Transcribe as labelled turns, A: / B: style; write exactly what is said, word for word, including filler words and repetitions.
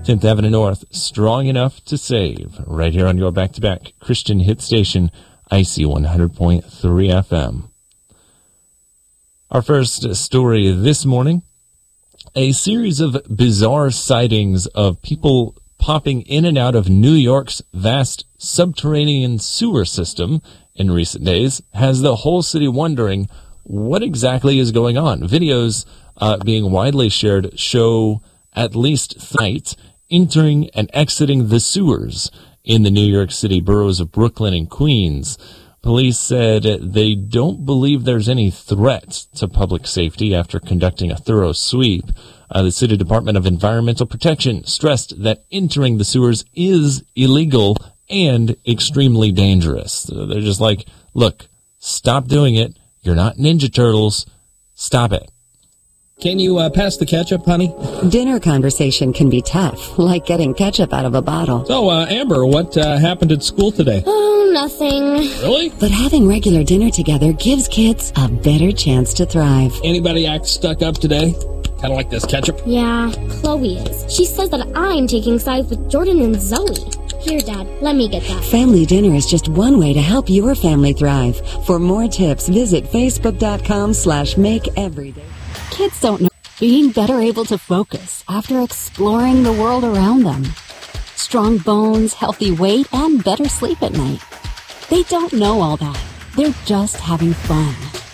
A: tenth Avenue North, strong enough to save. Right here on your back-to-back Christian hit station, I C one hundred point three F M. Our first story this morning, a series of bizarre sightings of people popping in and out of New York's vast subterranean sewer system in recent days has the whole city wondering what exactly is going on. Videos uh, being widely shared show at least sites entering and exiting the sewers in the New York City boroughs of Brooklyn and Queens. Police said they don't believe there's any threat to public safety after conducting a thorough sweep. Uh, the City Department of Environmental Protection stressed that entering the sewers is illegal and extremely dangerous. So they're just like, look, stop doing it. You're not Ninja Turtles. Stop it.
B: Can you uh, pass the ketchup, honey?
C: Dinner conversation can be tough, like getting ketchup out of a bottle.
B: So, uh, Amber, what uh, happened at school today?
D: Oh, nothing.
B: Really?
C: But having regular dinner together gives kids a better chance to thrive.
B: Anybody act stuck up today? Kind of like this ketchup?
D: Yeah, Chloe is. She says that I'm taking sides with Jordan and Zoe. Here, Dad, let me get that.
C: Family dinner is just one way to help your family thrive. For more tips, visit facebook.com slash make everyday.
E: Kids don't know being better able to focus after exploring the world around them. Strong bones, healthy weight, and better sleep at night. They don't know all that. They're just having fun.